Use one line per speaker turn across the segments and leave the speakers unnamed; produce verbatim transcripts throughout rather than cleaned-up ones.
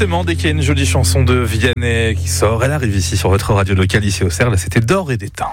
forcément, dès qu'il y a une jolie chanson de Vianney qui sort, elle arrive ici sur votre radio locale, ici au Cerf. Là, c'était d'or et d'étain.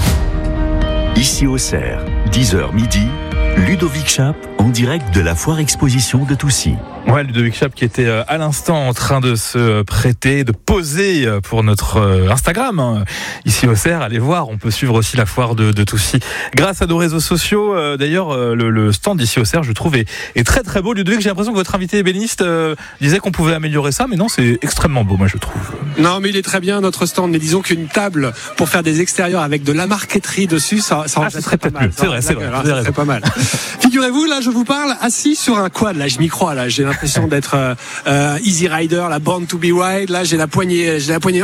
Ici au Cerf, dix heures midi, Ludovic Chape en direct de la foire exposition de Toussy.
Ouais, Ludovic Chape qui était à l'instant en train de se prêter, de poser pour notre Instagram, hein, ici au Cerf. Allez voir, on peut suivre aussi la foire de, de Toussy grâce à nos réseaux sociaux. D'ailleurs, le, le stand ici au Cerf, je trouve, est, est très très beau. Ludovic, j'ai l'impression que votre invité ébéniste euh, disait qu'on pouvait améliorer ça, mais non, c'est extrêmement beau, moi je trouve.
Non, mais il est très bien notre stand. Mais disons qu'une table pour faire des extérieurs avec de la marqueterie dessus, ça, ça
ah, serait peut-être mieux. C'est vrai, c'est vrai.
Hein, ça serait pas mal. Figurez-vous, là, je vous parle assis sur un quad. Là, je m'y crois. Là, j'ai l'impression d'être euh, euh, Easy Rider, la Born to be Wild. Là, j'ai la poignée, j'ai la poignée.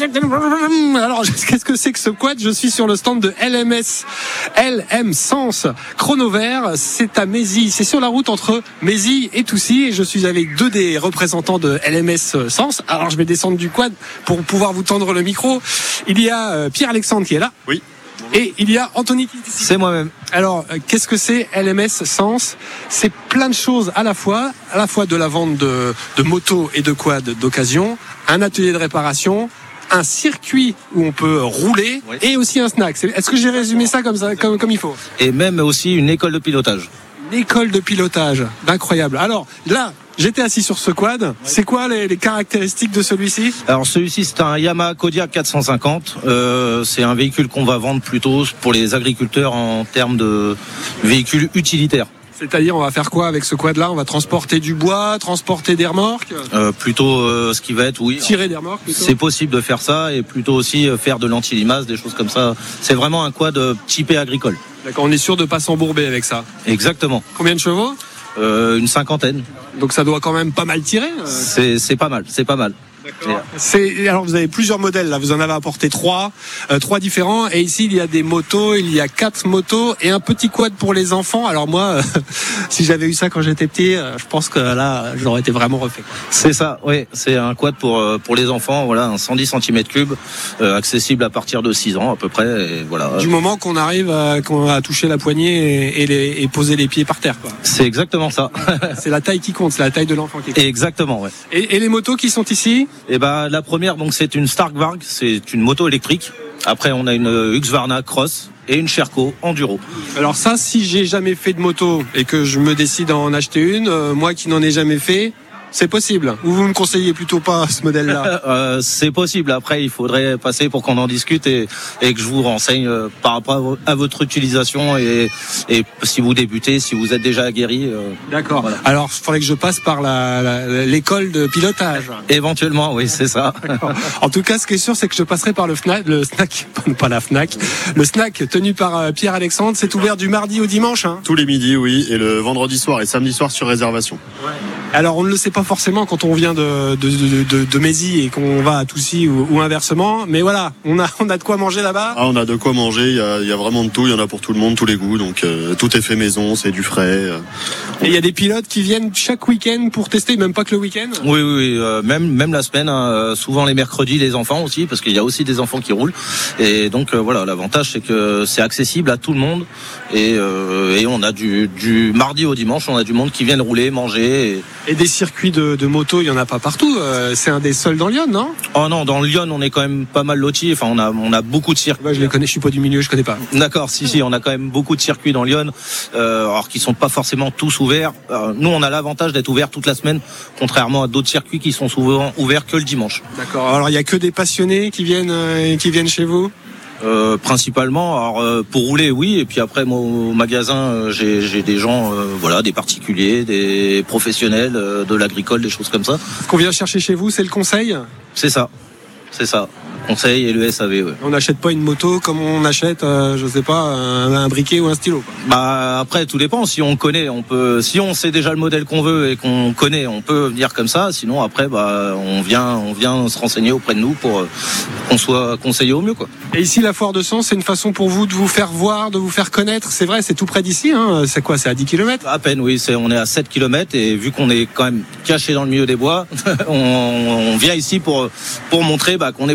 Alors, qu'est-ce que c'est que ce quad? Je suis sur le stand de L M S, L M Sens Chronovert. C'est à Mézy. C'est sur la route entre Mézy et Toussy. Et je suis avec deux des représentants de L M S Sens. Alors, je vais descendre du quad pour pouvoir vous tendre le micro. Il y a euh, Pierre-Alexandre qui est là.
Oui.
Et il y a Anthony qui est ici.
C'est moi-même.
Alors, euh, qu'est-ce que c'est L M S Sens? C'est plein de choses à la fois, à la fois de la vente de, de motos et de quads d'occasion, un atelier de réparation, un circuit où on peut rouler, oui, et aussi un snack. Est-ce que j'ai résumé ça comme ça, comme, comme il faut?
Et même aussi une école de pilotage.
Une école de pilotage, incroyable. Alors là, j'étais assis sur ce quad. Ouais. C'est quoi les, les caractéristiques de celui-ci?
Alors celui-ci, c'est un Yamaha Kodiaq quatre cent cinquante. Euh, c'est un véhicule qu'on va vendre plutôt pour les agriculteurs en termes de véhicule utilitaire.
C'est-à-dire, on va faire quoi avec ce quad-là? On va transporter du bois, transporter des remorques
euh, Plutôt euh, ce qui va être, oui.
Tirer des remorques plutôt.
C'est possible de faire ça et plutôt aussi faire de l'anti-limace, des choses comme ça. C'est vraiment un quad typé agricole.
D'accord, on est sûr de pas s'embourber avec ça.
Exactement.
Combien de chevaux?
euh, Une cinquantaine.
Donc ça doit quand même pas mal tirer. Euh...
C'est, c'est pas mal, c'est pas mal.
D'accord. C'est, alors vous avez plusieurs modèles là, vous en avez apporté trois, euh, trois différents. Et ici il y a des motos, il y a quatre motos et un petit quad pour les enfants. Alors moi, euh, si j'avais eu ça quand j'étais petit, euh, je pense que là j'aurais été vraiment refait.
C'est ça, oui, c'est un quad pour pour les enfants, voilà, un cent dix centimètres cubes, euh, accessible à partir de six ans à peu près. Et voilà.
Du moment qu'on arrive à, qu'on a touché la poignée et, et, les, et poser les pieds par terre, quoi.
C'est exactement ça.
C'est la taille qui compte, c'est la taille de l'enfant qui compte.
Exactement, ouais.
Et, et les motos qui sont ici?
Et ben la première, donc c'est une Starkvarg, c'est une moto électrique. Après on a une Husqvarna Cross et une Sherco Enduro. Alors
ça, si j'ai jamais fait de moto et que je me décide à en acheter une, euh, moi qui n'en ai jamais fait, c'est possible? Ou vous me conseillez plutôt pas ce modèle-là?
euh, C'est possible. Après, il faudrait passer pour qu'on en discute et, et que je vous renseigne euh, par rapport à votre utilisation et, et si vous débutez, si vous êtes déjà aguerri. Euh,
D'accord. Voilà. Alors, il faudrait que je passe par la, la, l'école de pilotage.
Éventuellement, oui, c'est ça.
D'accord. En tout cas, ce qui est sûr, c'est que je passerai par le Fnac, le snack, pas la Fnac, le snack tenu par Pierre-Alexandre. C'est ouvert du mardi au dimanche, hein?
Tous les midis, oui, et le vendredi soir et samedi soir sur réservation.
Ouais. Alors on ne le sait pas forcément quand on vient de de de, de, de Mézy et qu'on va à Toussy ou, ou inversement, mais voilà, on a on a de quoi manger là-bas.
Ah, on a de quoi manger, il y a il y a vraiment de tout, il y en a pour tout le monde, tous les goûts, donc euh, tout est fait maison, c'est du frais. Euh.
Et il y a des pilotes qui viennent chaque week-end pour tester, même pas que le week-end.
Oui oui, oui euh, même même la semaine, hein, souvent les mercredis les enfants aussi, parce qu'il y a aussi des enfants qui roulent, et donc euh, voilà, l'avantage c'est que c'est accessible à tout le monde et euh, et on a du du mardi au dimanche, on a du monde qui vient rouler, manger. Et...
Et des circuits de, de moto, il y en a pas partout. Euh, c'est un des seuls dans Lyon, non?
Oh non, dans Lyon, on est quand même pas mal lotis. Enfin, on a on a beaucoup de circuits.
Ouais, je les connais, je suis pas du milieu, je connais pas.
D'accord, si si, on a quand même beaucoup de circuits dans Lyon, euh, alors qui sont pas forcément tous ouverts. Euh, nous, on a l'avantage d'être ouverts toute la semaine, contrairement à d'autres circuits qui sont souvent ouverts que le dimanche.
D'accord. Alors, il y a que des passionnés qui viennent euh, qui viennent chez vous?
Euh, principalement, alors euh, pour rouler, oui, et puis après moi au magasin, euh, j'ai, j'ai des gens, euh, voilà, des particuliers, des professionnels, euh, de l'agricole, des choses comme ça.
Ce qu'on vient chercher chez vous, c'est le conseil?
C'est ça, c'est ça. Conseil et le S A V. Ouais.
On n'achète pas une moto comme on achète, euh, je sais pas, un, un briquet ou un stylo, quoi.
Bah après, tout dépend. Si on connaît, on peut. Si on sait déjà le modèle qu'on veut et qu'on connaît, on peut venir comme ça. Sinon, après, bah on vient, on vient se renseigner auprès de nous pour euh, qu'on soit conseillé au mieux, quoi.
Et ici, la foire de Sens, c'est une façon pour vous de vous faire voir, de vous faire connaître. C'est vrai, c'est tout près d'ici. Hein. C'est quoi? C'est à dix kilomètres?
À peine, oui. C'est, on est à sept kilomètres et vu qu'on est quand même caché dans le milieu des bois, on, on vient ici pour pour montrer bah, qu'on est présent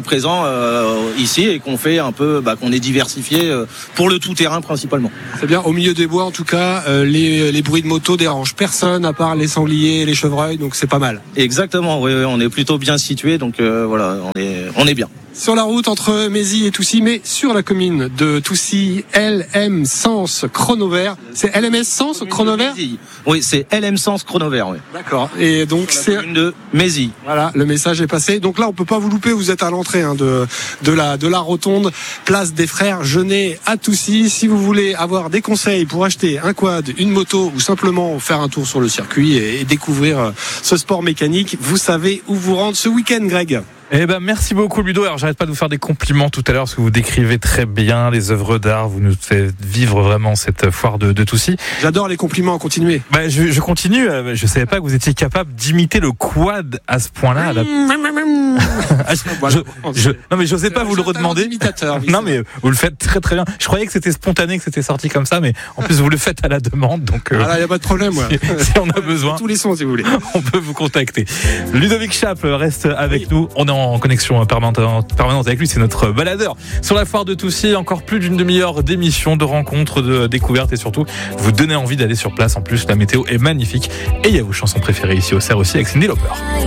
euh, ici et qu'on fait un peu, bah, qu'on est diversifié euh, pour le tout-terrain principalement.
C'est bien, au milieu des bois en tout cas, euh, les, les bruits de moto dérangent personne à part les sangliers et les chevreuils, donc c'est pas mal.
Exactement, oui, oui, on est plutôt bien situé, donc euh, voilà, on est, on est bien.
Sur la route entre Mézy et Toucy, mais sur la commune de Toucy, L M Sens Chronovert. C'est L M S Sens Chronovert ?
Oui, c'est L M Sens Chronovert, oui.
D'accord. Et donc
sur
c'est
la commune de Mézy.
Voilà, le message est passé. Donc là, on peut pas vous louper. Vous êtes à l'entrée hein, de de la de la rotonde, place des Frères Genet à Toucy. Si vous voulez avoir des conseils pour acheter un quad, une moto ou simplement faire un tour sur le circuit et, et découvrir ce sport mécanique, vous savez où vous rendre ce week-end, Greg.
Eh ben, merci beaucoup, Ludo. Alors, j'arrête pas de vous faire des compliments tout à l'heure parce que vous décrivez très bien les œuvres d'art. Vous nous faites vivre vraiment cette foire de, de Toucy.
J'adore les compliments. Continuez.
Bah, je, je continue. Je savais pas que vous étiez capable d'imiter le quad à ce point-là. À la... je, je, non, mais j'osais pas vous le redemander. Non, mais vous le faites très très bien. Je croyais que c'était spontané, que c'était sorti comme ça, mais en plus vous le faites à la demande. Donc,
euh, ah là, y a pas de problème. Ouais.
Si, si on a besoin,
tous les sons, si vous voulez,
on peut vous contacter. Ludovic Chape reste avec oui. nous. On est en connexion permanente, permanente avec lui. C'est notre baladeur sur la foire de Toucy. Encore plus d'une demi-heure d'émissions, de rencontres, de découvertes et surtout vous donnez envie d'aller sur place. En plus, la météo est magnifique et il y a vos chansons préférées ici au Cerf aussi avec Cyndi Lauper.